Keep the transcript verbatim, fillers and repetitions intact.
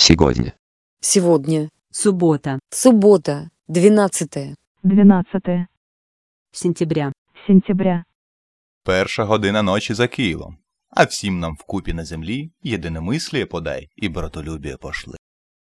Сегодня. Сегодня. Суббота. Суббота. Двенадцатое. двенадцатое Сентября. сентября. Перша година ночі за Києвом, а всім нам вкупі на землі єдиномисліє подай і братолюбіє пошли.